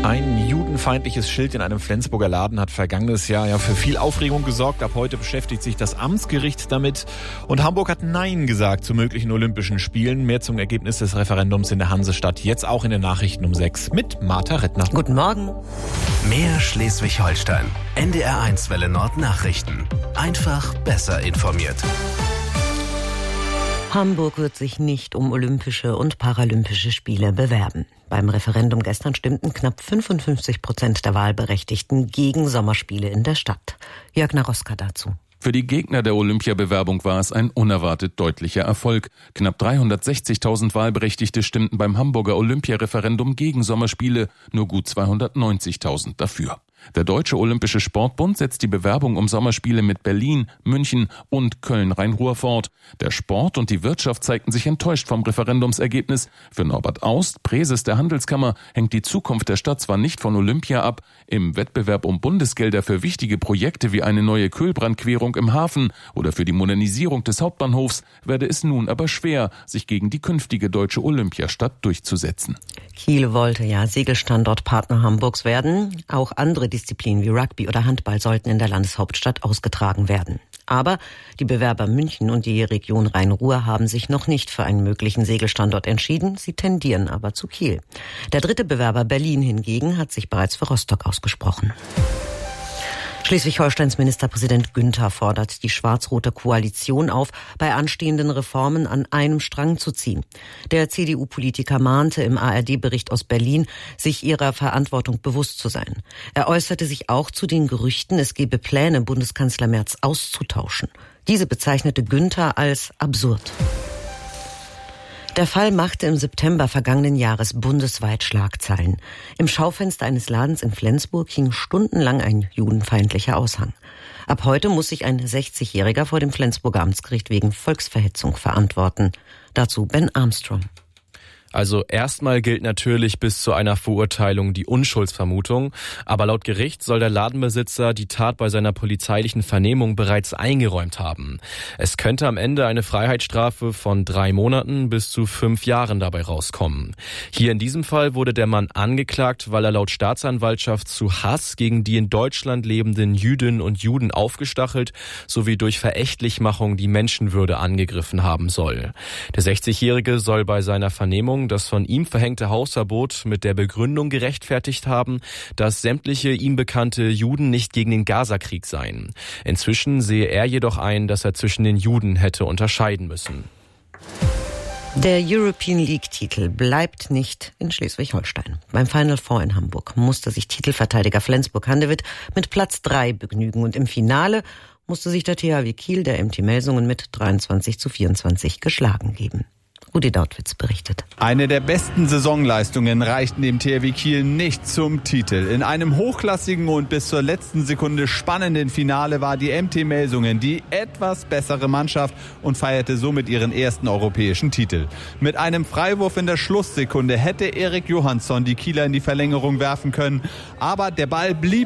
Ein judenfeindliches Schild in einem Flensburger Laden hat vergangenes Jahr für viel Aufregung gesorgt. Ab heute beschäftigt sich das Amtsgericht damit. Und Hamburg hat Nein gesagt zu möglichen Olympischen Spielen. Mehr zum Ergebnis des Referendums in der Hansestadt jetzt auch in den Nachrichten um 6 mit Martha Rittner. Guten Morgen. Mehr Schleswig-Holstein. NDR1 Welle Nord Nachrichten. Einfach besser informiert. Hamburg wird sich nicht um Olympische und Paralympische Spiele bewerben. Beim Referendum gestern stimmten knapp 55% der Wahlberechtigten gegen Sommerspiele in der Stadt. Jörg Naroska dazu. Für die Gegner der Olympiabewerbung war es ein unerwartet deutlicher Erfolg. Knapp 360.000 Wahlberechtigte stimmten beim Hamburger Olympiareferendum gegen Sommerspiele, nur gut 290.000 dafür. Der Deutsche Olympische Sportbund setzt die Bewerbung um Sommerspiele mit Berlin, München und Köln-Rhein-Ruhr fort. Der Sport und die Wirtschaft zeigten sich enttäuscht vom Referendumsergebnis. Für Norbert Aust, Präses der Handelskammer, hängt die Zukunft der Stadt zwar nicht von Olympia ab. Im Wettbewerb um Bundesgelder für wichtige Projekte wie eine neue Kühlbrandquerung im Hafen oder für die Modernisierung des Hauptbahnhofs werde es nun aber schwer, sich gegen die künftige deutsche Olympiastadt durchzusetzen. Kiel wollte Segelstandortpartner Hamburgs werden. Auch andere Disziplinen wie Rugby oder Handball sollten in der Landeshauptstadt ausgetragen werden. Aber die Bewerber München und die Region Rhein-Ruhr haben sich noch nicht für einen möglichen Segelstandort entschieden. Sie tendieren aber zu Kiel. Der dritte Bewerber Berlin hingegen hat sich bereits für Rostock ausgesprochen. Schleswig-Holsteins Ministerpräsident Günther fordert die schwarz-rote Koalition auf, bei anstehenden Reformen an einem Strang zu ziehen. Der CDU-Politiker mahnte im ARD-Bericht aus Berlin, sich ihrer Verantwortung bewusst zu sein. Er äußerte sich auch zu den Gerüchten, es gebe Pläne, Bundeskanzler Merz auszutauschen. Diese bezeichnete Günther als absurd. Der Fall machte im September vergangenen Jahres bundesweit Schlagzeilen. Im Schaufenster eines Ladens in Flensburg hing stundenlang ein judenfeindlicher Aushang. Ab heute muss sich ein 60-Jähriger vor dem Flensburger Amtsgericht wegen Volksverhetzung verantworten. Dazu Ben Armstrong. Also erstmal gilt natürlich bis zu einer Verurteilung die Unschuldsvermutung, aber laut Gericht soll der Ladenbesitzer die Tat bei seiner polizeilichen Vernehmung bereits eingeräumt haben. Es könnte am Ende eine Freiheitsstrafe von 3 Monaten bis zu 5 Jahren dabei rauskommen. Hier in diesem Fall wurde der Mann angeklagt, weil er laut Staatsanwaltschaft zu Hass gegen die in Deutschland lebenden Jüdinnen und Juden aufgestachelt sowie durch Verächtlichmachung die Menschenwürde angegriffen haben soll. Der 60-Jährige soll bei seiner Vernehmung das von ihm verhängte Hausverbot mit der Begründung gerechtfertigt haben, dass sämtliche ihm bekannte Juden nicht gegen den Gazakrieg seien. Inzwischen sehe er jedoch ein, dass er zwischen den Juden hätte unterscheiden müssen. Der European League-Titel bleibt nicht in Schleswig-Holstein. Beim Final Four in Hamburg musste sich Titelverteidiger Flensburg-Handewitt mit Platz 3 begnügen und im Finale musste sich der THW Kiel der MT Melsungen mit 23:24 geschlagen geben. Rudi Dautwitz berichtet. Eine der besten Saisonleistungen reichten dem THW Kiel nicht zum Titel. In einem hochklassigen und bis zur letzten Sekunde spannenden Finale war die MT Melsungen die etwas bessere Mannschaft und feierte somit ihren ersten europäischen Titel. Mit einem Freiwurf in der Schlusssekunde hätte Erik Johansson die Kieler in die Verlängerung werfen können, aber der Ball blieb